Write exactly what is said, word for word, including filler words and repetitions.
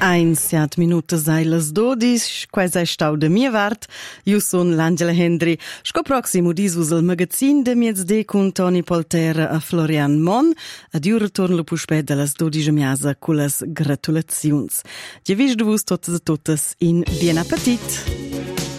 Ein, siat minutas ai las dodis, quais ai stau de mia vart. Io son l'Angela Hendry. Sco proximo disus al magazin de miezde con Toni Polter a Florian Mon. Ad io retorno lo pusped de las dodis miasa con las gratulazions. Ge vis de vos totes e totes in bien appetit.